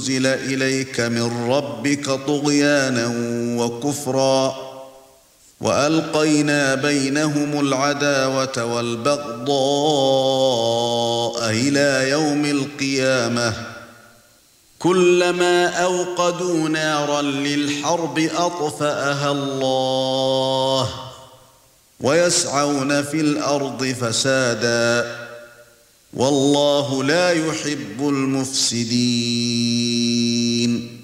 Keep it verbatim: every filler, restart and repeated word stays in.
أُنْزِلَ إِلَيْكَ مِنْ رَبِّكَ طُغْيَانًا وَكُفْرًا وَأَلْقَيْنَا بَيْنَهُمُ الْعَدَاوَةَ وَالْبَغْضَاءَ إِلَى يَوْمِ الْقِيَامَةِ كُلَّمَا أَوْقَدُوا نَارًا لِلْحَرْبِ أَطْفَأَهَا اللَّهُ وَيَسْعَوْنَ فِي الْأَرْضِ فَسَادًا وَاللَّهُ لَا يُحِبُّ الْمُفْسِدِينَ